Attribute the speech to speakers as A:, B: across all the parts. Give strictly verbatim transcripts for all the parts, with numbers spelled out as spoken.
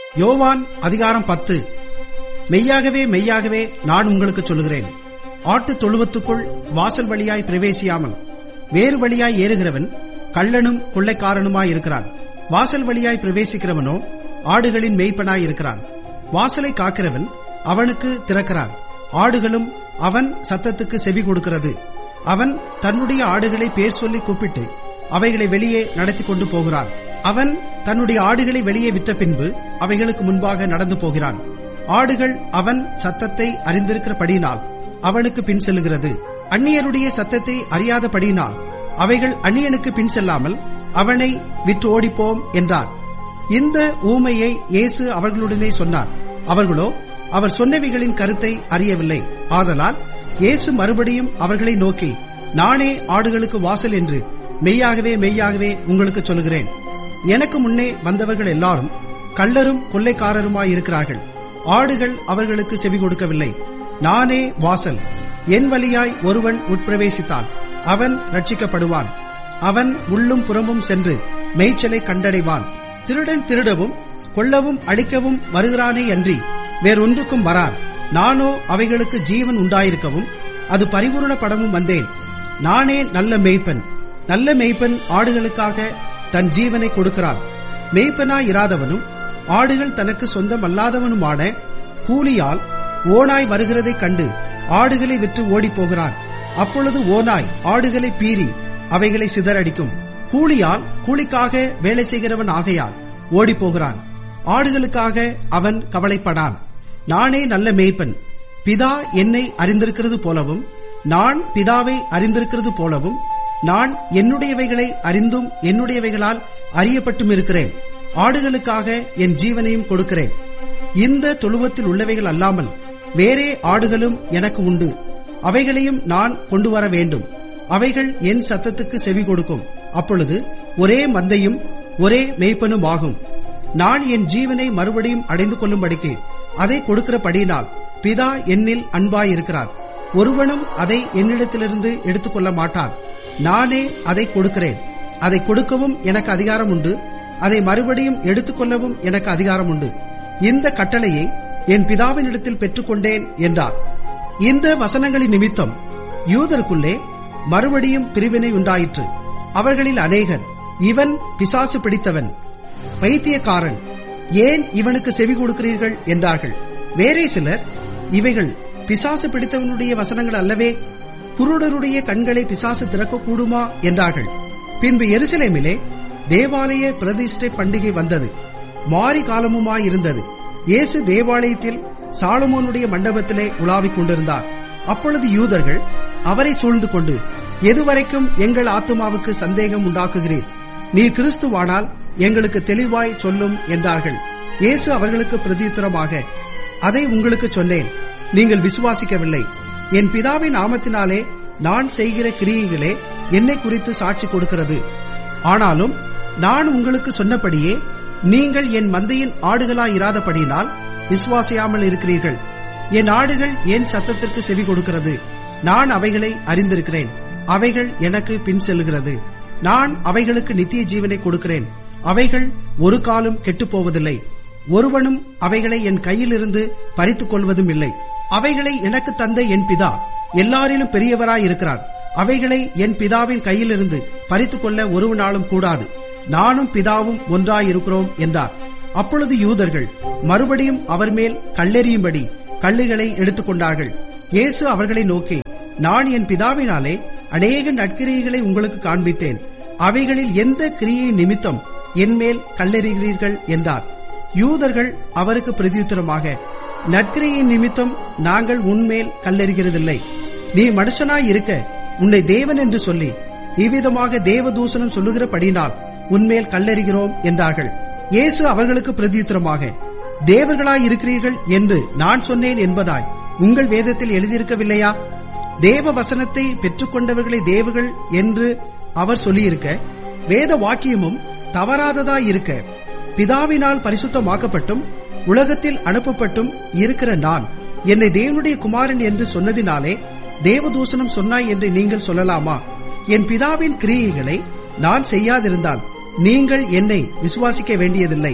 A: யோவான் அதிகாரம் பத்து. மெய்யாகவே மெய்யாகவே நான் உங்களுக்கு சொல்லுகிறேன், ஆட்டு தொழுவத்துக்குள் வாசல் வழியாய் பிரவேசியாமல் வேறு வழியாய் ஏறுகிறவன் கள்ளனும் கொள்ளைக்காரனுமாயிருக்கிறான். வாசல் வழியாய் பிரவேசிக்கிறவனோ ஆடுகளின் மேய்ப்பனாய் இருக்கிறான். வாசலை காக்கிறவன் அவனுக்கு திறக்கிறான். ஆடுகளும் அவன் சத்தத்துக்கு செவி கொடுக்கிறது. அவன் தன்னுடைய ஆடுகளை பேர் சொல்லி கூப்பிட்டு அவைகளை வெளியே நடத்தி கொண்டு போகிறான். அவன் தன்னுடைய ஆடுகளை வெளியே விட்ட பின்பு அவைகளுக்கு முன்பாக நடந்து போகிறான். ஆடுகள் அவன் சத்தத்தை அறிந்திருக்கிறபடியினால் அவனுக்கு பின் செல்லுகிறது. அந்நியருடைய சத்தத்தை அறியாதபடியினால் அவைகள் அந்நியனுக்கு பின் செல்லாமல் அவனை விட்டு ஓடிப்போம் என்றார். இந்த ஊமையை இயேசு அவர்களுடனே சொன்னார். அவர்களோ அவர் சொன்னவைகளின் கருத்தை அறியவில்லை. ஆதலால் இயேசு மறுபடியும் அவர்களை நோக்கி, நானே ஆடுகளுக்கு வாசல் என்று மெய்யாகவே மெய்யாகவே உங்களுக்கு சொல்லுகிறேன். எனக்கு முன்னே வந்தவர்கள் எல்லாரும் கள்ளரும் கொள்ளைக்காரருமாயிருக்கிறார்கள். ஆடுகள் அவர்களுக்கு செவி கொடுக்கவில்லை. நானே வாசல். என் வழியாய் ஒருவன் உட்பிரவேசித்தால் அவன் ரட்சிக்கப்படுவான். அவன் உள்ளும் புறமும் சென்று மேய்ச்சலை கண்டடைவான். திருடன் திருடவும் கொல்லவும் அழிக்கவும் வருகிறானே அன்றி வேறொன்றுக்கும் வரான். நானோ அவைகளுக்கு ஜீவன் உண்டாயிருக்கவும் அது பரிபூரணப்படவும் வந்தேன். நானே நல்ல மேய்ப்பன். நல்ல மேய்ப்பன் ஆடுகளுக்காக தன் ஜீவனை கொடுக்கிறான். மேய்ப்பனாயிராதவனும் ஆடுகள் தனக்கு சொந்தம் அல்லாதவனுமான கூலியால் ஓனாய் வருகிறதைக் கண்டு ஆடுகளை விற்று ஓடி போகிறான். அப்பொழுது ஓனாய் ஆடுகளை பீறி அவைகளை சிதறடிக்கும். கூலியால் கூலிக்காக வேலை செய்கிறவன் ஆகையால் ஓடி போகிறான். ஆடுகளுக்காக அவன் கவலைப்படான். நானே நல்ல மேய்ப்பன். பிதா என்னை அறிந்திருக்கிறது போலவும் நான் பிதாவை அறிந்திருக்கிறது போலவும் நான் என்னுடையவைகளை அறிந்தும் என்னுடையவைகளால் அறியப்பட்டும் இருக்கிறேன். ஆடுகளுக்காக என் ஜீவனையும் கொடுக்கிறேன். இந்த தொழுவத்தில் உள்ளவைகள் அல்லாமல் வேறே ஆடுகளும் எனக்கு உண்டு. அவைகளையும் நான் கொண்டு வர வேண்டும். அவைகள் என் சத்தத்துக்கு செவி கொடுக்கும். அப்பொழுது ஒரே மந்தையும் ஒரே மேய்ப்பனும் ஆகும். நான் என் ஜீவனை மறுபடியும் அடைந்து கொள்ளும்படிக்கு அதை கொடுக்கிறபடியினால் பிதா என்னில் அன்பாயிருக்கிறார். ஒருவனும் அதை என்னிடத்திலிருந்து எடுத்துக்கொள்ள மாட்டான். நானே அதை கொடுக்கிறேன். அதை கொடுக்கவும் எனக்கு அதிகாரம் உண்டு. அதை மறுபடியும் எடுத்துக்கொள்ளவும் எனக்கு அதிகாரம் உண்டு. இந்த கட்டளையை என் பிதாவினிடத்தில் பெற்றுக்கொண்டேன் என்றார். இந்த வசனங்களின் நிமித்தம் யூதருக்குள்ளே மறுபடியும் பிரிவினை உண்டாயிற்று. அவர்களில் அநேகர், இவன் பிசாசு பிடித்தவன், பைத்தியக்காரன், ஏன் இவனுக்கு செவி கொடுக்கிறீர்கள் என்றார்கள். வேறே சிலர், இவைகள் பிசாசு பிடித்தவனுடைய வசனங்கள் அல்லவே, குருடருடைய கண்களை பிசாசு திறக்கக்கூடுமா என்றார்கள். பின்பு எருசலேமிலே தேவாலய பிரதிஷ்டை பண்டிகை வந்தது. மாரி காலமுமாயிருந்தது. இயேசு தேவாலயத்தில் சாலமோனுடைய மண்டபத்திலே உலாவிக் கொண்டிருந்தார். அப்பொழுது யூதர்கள் அவரை சூழ்ந்து கொண்டு, எதுவரைக்கும் எங்கள் ஆத்துமாவுக்கு சந்தேகம் உண்டாக்குகிறீர்? நீர் கிறிஸ்துவானால் எங்களுக்கு தெளிவாய் சொல்லும் என்றார்கள். இயேசு அவர்களுக்கு பிரதியுத்தரமாக, அதை உங்களுக்கு சொன்னேன், நீங்கள் விசுவாசிக்கவில்லை. என் பிதாவின் நாமத்தினாலே நான் செய்கிற கிரியைகளே என்னை குறித்து சாட்சி கொடுக்கிறது. ஆனாலும் நான் உங்களுக்கு சொன்னபடியே நீங்கள் என் மந்தையின் ஆடுகளாயிராதபடியினால் விசுவாசியாமல் இருக்கிறீர்கள். என் ஆடுகள் என் சத்தத்திற்கு செவி கொடுக்கிறது. நான் அவைகளை அறிந்திருக்கிறேன். அவைகள் எனக்கு பின் செல்லுகிறது. நான் அவைகளுக்கு நித்திய ஜீவனை கொடுக்கிறேன். அவைகள் ஒரு காலம் கெட்டுப்போவதில்லை. ஒருவனும் அவைகளை என் கையிலிருந்து பறித்துக் கொள்வதும் இல்லை. அவைகளை எனக்கு தந்த என் பிதா எல்லாரிலும் பெரியவராயிருக்கிறார். அவைகளை என் பிதாவின் கையிலிருந்து பறித்துக் கொள்ள ஒருவனாலும் கூடாது. நானும் பிதாவும் ஒன்றாயிருக்கிறோம் என்றார். அப்பொழுது யூதர்கள் மறுபடியும் அவர் மேல் கல்லெறியும்படி கல்லுகளை எடுத்துக் கொண்டார்கள். இயேசு அவர்களை நோக்கி, நான் என் பிதாவினாலே அநேக நற்கிரியைகளை உங்களுக்கு காண்பித்தேன். அவைகளில் எந்த கிரியை நிமித்தம் என் மேல் கல்லெறிகிறீர்கள் என்றார். யூதர்கள் அவருக்கு பிரதியுத்தரமாக, நற்கிரியின் நிமித்தம் நாங்கள் உன்மேல் கல்லெறிகிறதில்லை. நீ மனுஷனாய் இருக்க உன்னை தேவன் என்று சொல்லி இவ்விதமாக தேவதூஷணம் சொல்லுகிறபடினால் உன்மேல் கல்லெறிகிறோம் என்றார்கள். இயேசு அவர்களுக்கு பிரதியுத்தரமாக, தேவர்களாய் இருக்கிறீர்கள் என்று நான் சொன்னேன் என்பதாய் உங்கள் வேதத்தில் எழுதியிருக்கவில்லையா? தேவ வசனத்தை பெற்றுக்கொண்டவர்களை தேவர்கள் என்று அவர் சொல்லியிருக்க, வேத வாக்கியமும் தவறாததாயிருக்க, பிதாவினால் பரிசுத்தமாக்கப்பட்டும் உலகத்தில் அனுப்பப்பட்டும் இருக்கிற நான் என்னை தேவனுடைய குமாரன் என்று சொன்னதினாலே தேவதூஷணம் சொன்னாய் என்று நீங்கள் சொல்லலாமா? என் பிதாவின் கிரியைகளை நான் செய்யாதிருந்தால் நீங்கள் என்னை விசுவாசிக்க வேண்டியதில்லை.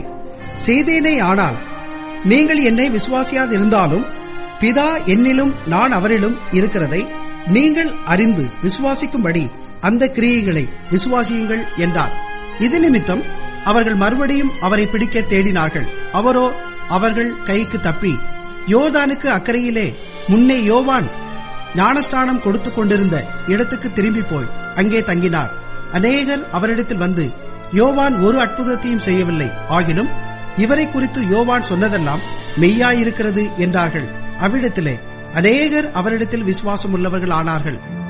A: செய்தேனே ஆனால் நீங்கள் என்னை விசுவாசியாதிருந்தாலும் பிதா என்னிலும் நான் அவரிலும் இருக்கிறதை நீங்கள் அறிந்து விசுவாசிக்கும்படி அந்த கிரியைகளை விசுவாசியுங்கள் என்றார். இது நிமித்தம் அவர்கள் மறுபடியும் அவரை பிடிக்க தேடினார்கள். அவரோ அவர்கள் கைக்கு தப்பி யோர்தானுக்கு அக்கறையிலே முன்னே யோவான் ஞானஸ்நானம் கொடுத்துக் கொண்டிருந்த இடத்துக்கு திரும்பி போய் அங்கே தங்கினார். அநேகர் அவரிடத்தில் வந்து, யோவான் ஒரு அற்புதத்தையும் செய்யவில்லை, ஆகிலும் இவரை குறித்து யோவான் சொன்னதெல்லாம் மெய்யாயிருக்கிறது என்றார்கள். அவ்விடத்திலே அநேகர் அவரிடத்தில் விசுவாசம் உள்ளவர்கள் ஆனார்கள்.